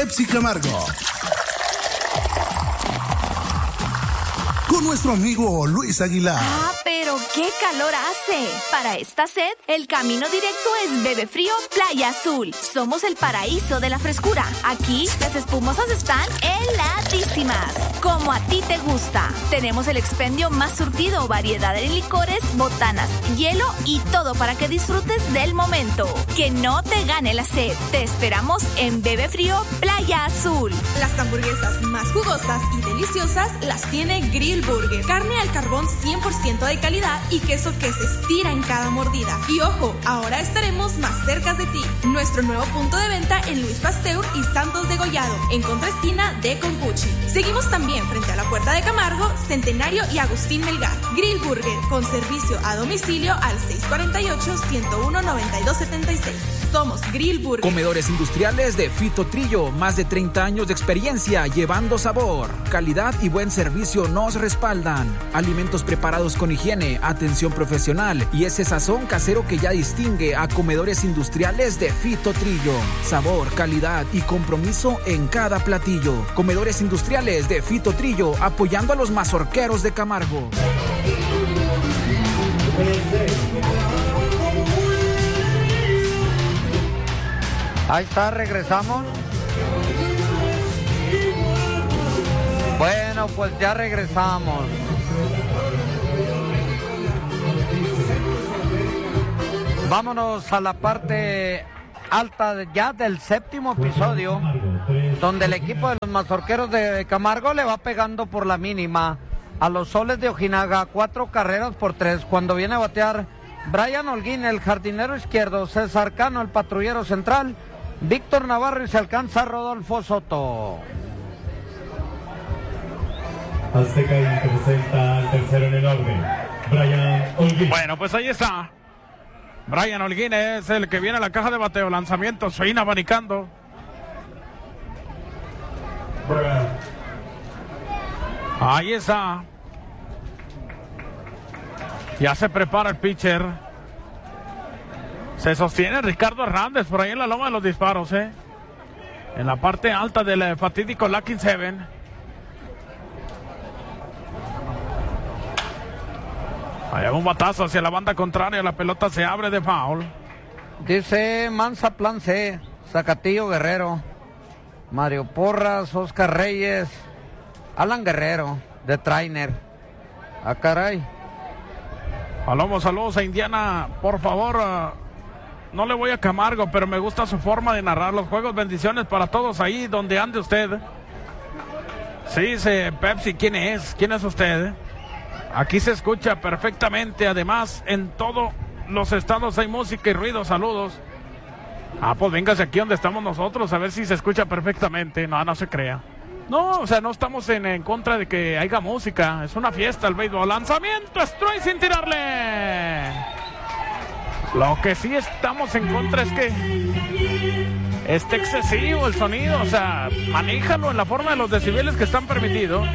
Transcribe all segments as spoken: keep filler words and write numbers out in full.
Pepsi Camargo. Con nuestro amigo Luis Aguilar. Ah, pero qué calor hace. Para esta sed, el camino directo es Bebe Frío Playa Azul. Somos el paraíso de la frescura. Aquí las espumosas están heladísimas, como a ti te gusta. Tenemos el expendio más surtido, variedad de licores, botanas, hielo y todo para que disfrutes del momento. Que no te gane la sed. Te esperamos en Bebe Frío Playa Azul. Las hamburguesas más jugosas y deliciosas las tiene Grill Burger. Carne al carbón cien por ciento de calidad y queso que se estira en cada mordida. Y ojo, ahora estaremos más cerca de ti. Nuestro nuevo punto de venta en Luis Pasteur y Santos de Gollado, en contraesquina de Compuchi. Seguimos también frente a la Puerta de Camargo, Centenario y Agustín Melgar. Grill Burger, con servicio a domicilio al seis cuatro ocho, uno uno, nueve dos siete seis. Somos Grill Burger. Comedores industriales de Fito Trillo, más de treinta años de experiencia llevando sabor, calidad y buen servicio nos respaldan. Alimentos preparados con higiene, atención profesional y ese sazón casero que ya distingue a Comedores industriales de Fito Trillo. Sabor, calidad y compromiso en cada platillo. Comedores industriales de Fito Trillo, apoyando a los mazorqueros de Camargo. Ahí está, regresamos. Bueno, pues ya regresamos. Vámonos a la parte alta ya del séptimo episodio, donde el equipo de los mazorqueros de Camargo le va pegando por la mínima a los Soles de Ojinaga, cuatro carreras por tres, cuando viene a batear Brian Holguín, el jardinero izquierdo, César Cano, el patrullero central, Víctor Navarro y se alcanza Rodolfo Soto. Azteca y presenta al tercero en el orden, Brian Holguín. Bueno, pues ahí está. Brian Holguín es el que viene a la caja de bateo. Lanzamiento, Swing abanicando. Brian. Ahí está. Ya se prepara el pitcher. Se sostiene Ricardo Hernández por ahí en la loma de los disparos, ¿eh? En la parte alta del fatídico Lucky Seven. Hay un batazo hacia la banda contraria, la pelota se abre de foul. Dice Mansa Plan C, Zacatillo Guerrero, Mario Porras, Oscar Reyes, Alan Guerrero, de Trainer. Ah, caray. Saludos, saludos a Indiana, por favor. Uh, no le voy a Camargo, pero me gusta su forma de narrar los juegos. Bendiciones para todos ahí donde ande usted. Sí, dice Pepsi, ¿quién es? ¿Quién es usted? Aquí se escucha perfectamente, además en todos los estados hay música y ruido. Saludos. Ah, pues véngase aquí donde estamos nosotros, a ver si se escucha perfectamente. No, no se crea. No, o sea, no estamos en, en contra de que haya música. Es una fiesta el béisbol. Lanzamiento, Stroy sin tirarle. Lo que sí estamos en contra es que esté excesivo el sonido. O sea, manéjalo en la forma de los decibeles que están permitidos.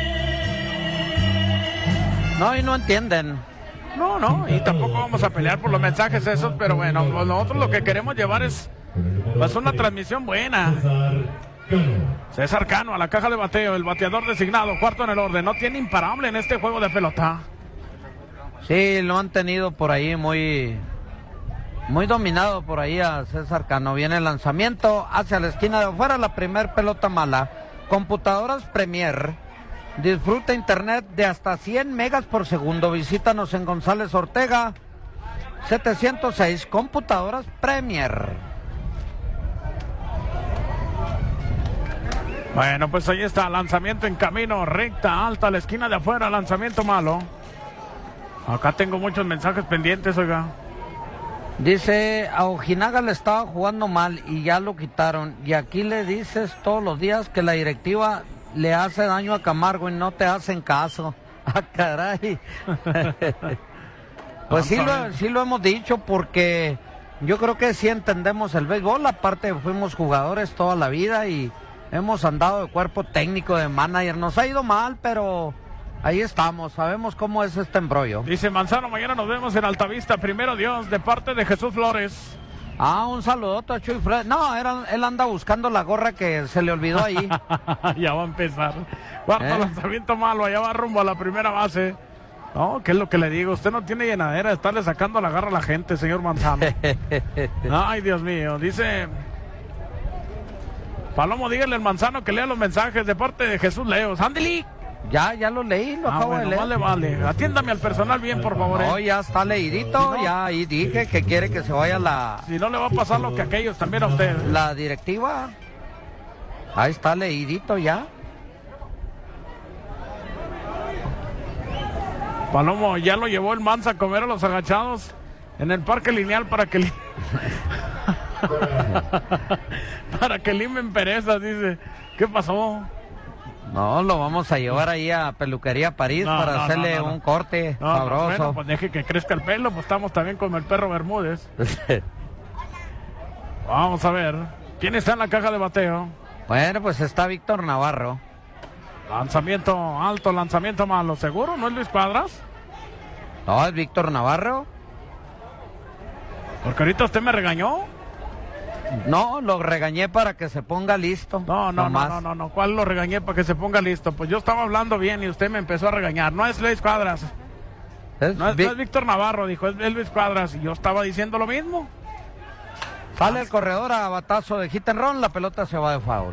No, y no entienden. No, no, y tampoco vamos a pelear por los mensajes esos, pero bueno, nosotros lo que queremos llevar es pues una transmisión buena. César Cano a la caja de bateo, el bateador designado, cuarto en el orden, no tiene imparable en este juego de pelota. Sí, lo han tenido por ahí muy muy dominado por ahí a César Cano. Viene el lanzamiento hacia la esquina de afuera, la primer pelota mala. Computadoras Premier. Disfruta internet de hasta cien megas por segundo. Visítanos en González Ortega setecientos seis. Computadoras Premier. Bueno, pues ahí está, lanzamiento en camino, recta, alta, a la esquina de afuera, lanzamiento malo. Acá tengo muchos mensajes pendientes, oiga. Dice, a Ojinaga le estaba jugando mal y ya lo quitaron. Y aquí le dices todos los días que la directiva le hace daño a Camargo y no te hacen caso. Ah, caray. Pues sí lo, sí lo hemos dicho, porque yo creo que sí entendemos el béisbol. Aparte fuimos jugadores toda la vida y hemos andado de cuerpo técnico, de manager. Nos ha ido mal, pero ahí estamos, sabemos cómo es este embrollo. Dice Manzano, mañana nos vemos en Altavista, primero Dios, de parte de Jesús Flores. Ah, un saludote a Chuy Fred. No, era, él anda buscando la gorra que se le olvidó ahí. Ya va a empezar. Cuarto ¿Eh? lanzamiento malo, allá va rumbo a la primera base. No, ¿qué es lo que le digo? Usted no tiene llenadera de estarle sacando la garra a la gente, señor Manzano. Ay, Dios mío. Dice Palomo, dígale al Manzano que lea los mensajes de parte de Jesús Leos. ¡Ándale! Ya, ya lo leí, lo ah, acabo bueno, de leer. Vale, vale. Atiéndame al personal bien, por favor. No, eh. ya está leidito, no, ya ahí dije que quiere que se vaya la... Si no le va a pasar lo que aquellos también a usted. La directiva. Ahí está leidito ya. Palomo, ya lo llevó el Manza a comer a los agachados en el parque lineal para que li... para que limen perezas, dice. ¿Qué pasó? No, lo vamos a llevar ahí a Peluquería París no, para no, hacerle no, no, no. un corte no, sabroso. No, bueno, pues deje que crezca el pelo, pues estamos también con el perro Bermúdez. Vamos a ver. ¿Quién está en la caja de bateo? Bueno, pues está Víctor Navarro. Lanzamiento alto, lanzamiento malo. ¿Seguro? ¿No es Luis Cuadras? No, es Víctor Navarro. Porque ahorita usted me regañó. No, lo regañé para que se ponga listo. No, no, no, no, no, no. ¿Cuál lo regañé para que se ponga listo? Pues yo estaba hablando bien y usted me empezó a regañar. No es Luis Cuadras. ¿Es no, es, no es Víctor Navarro, dijo, es, es Luis Cuadras. Y yo estaba diciendo lo mismo. Sale el corredor a batazo de hit and run, la pelota se va de foul.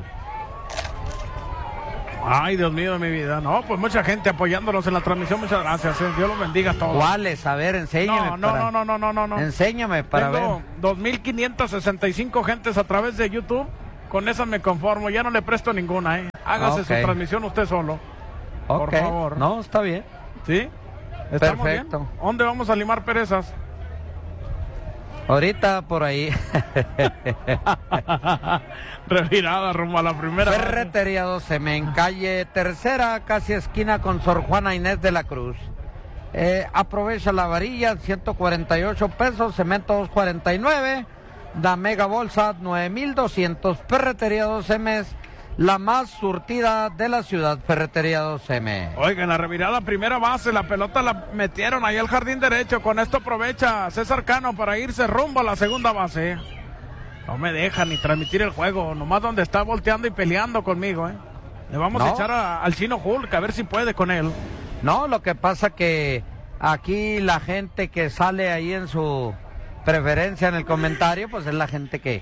Ay, Dios mío de mi vida. No, pues mucha gente apoyándonos en la transmisión. Muchas gracias. ¿eh? Dios los bendiga a todos. ¿Cuáles? A ver, enséñame. No, no, para... no, no, no, no, no. Enséñame para Tengo ver. dos mil quinientas sesenta y cinco gentes a través de YouTube. Con esa me conformo. Ya no le presto ninguna, ¿eh? Hágase okay. su transmisión usted solo. Okay. Por favor. No, está bien. ¿Sí? ¿Estamos perfecto. Bien? ¿Dónde vamos a limar perezas? Ahorita por ahí. Revirada rumbo a la primera. Ferretería doce M en calle Tercera, casi esquina con Sor Juana Inés de la Cruz. Eh, aprovecha la varilla, ciento cuarenta y ocho pesos, cemento dos cuarenta y nueve, la mega bolsa nueve mil doscientos. Ferretería doce M es la más surtida de la ciudad. Ferretería doce M. Oigan, la revirada primera base, la pelota la metieron ahí al jardín derecho. Con esto aprovecha César Cano para irse rumbo a la segunda base. No me deja ni transmitir el juego, nomás donde está volteando y peleando conmigo, ¿eh? Le vamos no. a echar a, al Chino Hulk a ver si puede con él. No, lo que pasa que aquí la gente que sale ahí en su preferencia en el comentario, pues es la gente que...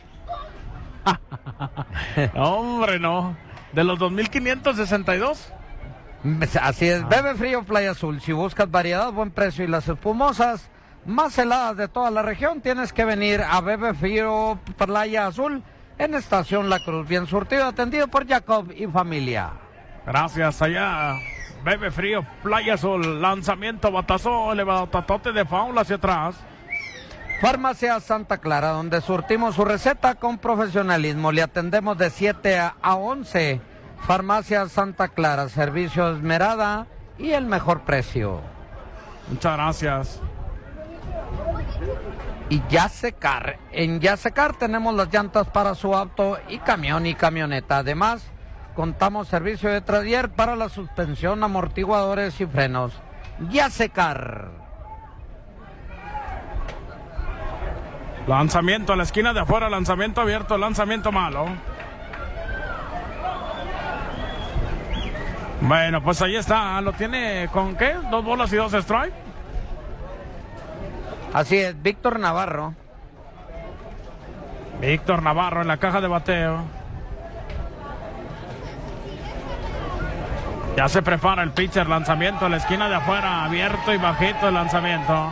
No, hombre, no. ¿De los dos mil quinientos sesenta y dos? Así es, Bebe Frío Playa Azul. Si buscas variedad, buen precio y las espumosas más heladas de toda la región, tienes que venir a Bebe Frío Playa Azul en Estación La Cruz. Bien surtido, atendido por Jacob y familia. Gracias, allá Bebe Frío Playa Azul. Lanzamiento, batazo, elevado, tatote de faula hacia atrás. Farmacia Santa Clara, donde surtimos su receta con profesionalismo. Le atendemos de siete a once. Farmacia Santa Clara, servicio esmerada y el mejor precio. Muchas gracias. Y Yasecar. En Yasecar tenemos las llantas para su auto y camión y camioneta. Además, contamos servicio de trailer para la suspensión, amortiguadores y frenos. Yasecar. Lanzamiento a la esquina de afuera, lanzamiento abierto, lanzamiento malo. Bueno, pues ahí está. ¿Lo tiene con qué? ¿Dos bolas y dos strikes? Así es, Víctor Navarro. Víctor Navarro en la caja de bateo. Ya se prepara el pitcher, lanzamiento a la esquina de afuera, abierto y bajito el lanzamiento.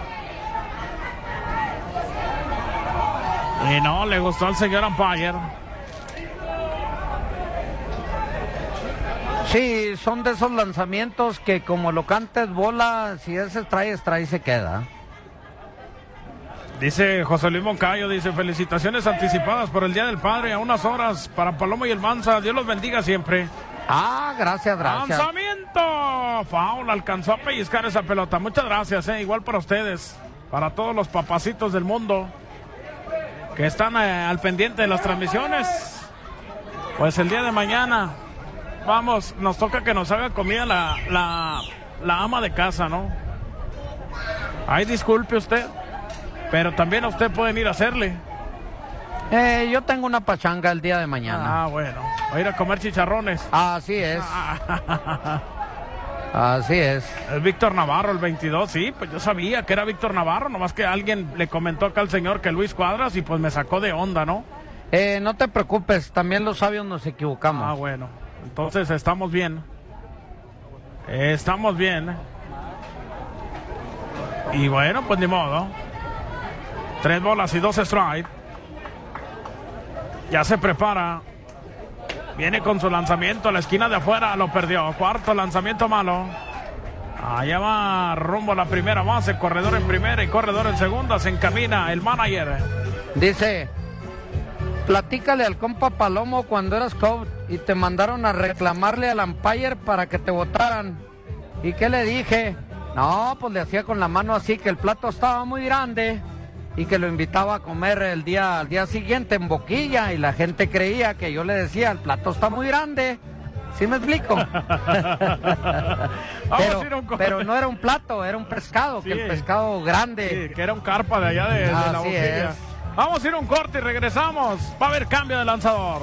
Y no, le gustó al señor umpire. Sí, son de esos lanzamientos que como lo cantes bola, si ese trae, trae se queda. Dice José Luis Moncayo, dice, felicitaciones anticipadas por el Día del Padre a unas horas para Palomo y el Manza. Dios los bendiga siempre. Ah, gracias, gracias. ¡Lanzamiento! Faul, alcanzó a pellizcar esa pelota. Muchas gracias, eh, igual para ustedes, para todos los papacitos del mundo que están eh, al pendiente de las transmisiones. Pues el día de mañana, vamos, nos toca que nos haga comida la, la, la ama de casa, ¿no? Ay, disculpe usted, pero también a usted pueden ir a hacerle. Eh, yo tengo una pachanga el día de mañana. Ah, bueno. Va a ir a comer chicharrones. Así es. Así es. Es Víctor Navarro, el veintidós. Sí, pues yo sabía que era Víctor Navarro. Nomás que alguien le comentó acá al señor que Luis Cuadras y pues me sacó de onda, ¿no? Eh, no te preocupes, también los sabios nos equivocamos. Ah, bueno. Entonces estamos bien. Estamos bien. Y bueno, pues ni modo. Tres bolas y dos strikes. Ya se prepara. Viene con su lanzamiento a la esquina de afuera. Lo perdió. Cuarto lanzamiento malo. Allá va rumbo a la primera base. Corredor en primera y corredor en segunda. Se encamina el manager. Dice: platícale al compa Palomo cuando eras coach y te mandaron a reclamarle al umpire para que te votaran. ¿Y qué le dije? No, pues le hacía con la mano así, que el plato estaba muy grande y que lo invitaba a comer el día, al día siguiente en boquilla, y la gente creía que yo le decía, el plato está muy grande. ¿Sí me explico? pero, pero no era un plato, era un pescado, sí, que el pescado grande. Sí, que era un carpa de allá de, de la boquilla. Es. Vamos a ir a un corte y regresamos. Va a haber cambio de lanzador.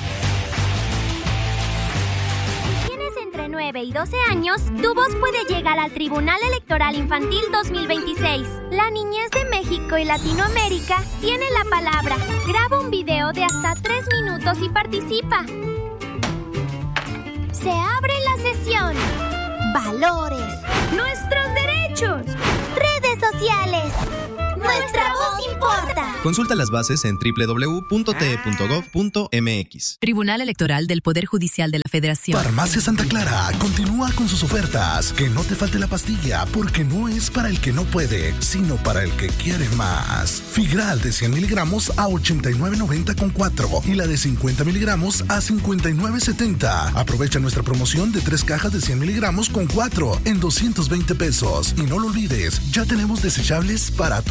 Entre nueve y doce años, tu voz puede llegar al Tribunal Electoral Infantil dos mil veintiséis. La niñez de México y Latinoamérica tiene la palabra. Graba un video de hasta tres minutos y participa. Se abre la sesión. Valores. Nuestros derechos. Redes sociales. Nuestra voz importa. Consulta las bases en doble u doble u doble u punto t e punto gov punto m x. Tribunal Electoral del Poder Judicial de la Federación. Farmacia Santa Clara continúa con sus ofertas. Que no te falte la pastilla, porque no es para el que no puede, sino para el que quiere más. Figral de cien miligramos a ochenta y nueve noventa con cuatro y la de cincuenta miligramos a cincuenta y nueve setenta. Aprovecha nuestra promoción de tres cajas de cien miligramos con cuatro en doscientos veinte pesos. Y no lo olvides, ya tenemos desechables para tu